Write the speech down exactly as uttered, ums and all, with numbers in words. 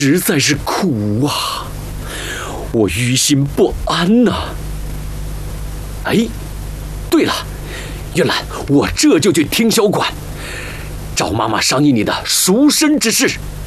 实在是苦啊，我于心不安呐、啊。哎，对了，云兰，我这就去听小馆，找妈妈商议你的赎身之事。